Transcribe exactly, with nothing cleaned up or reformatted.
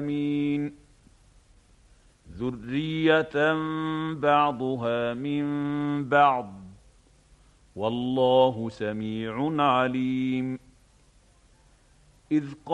مين ذرية بعضها من بعض والله سميع عليم إذ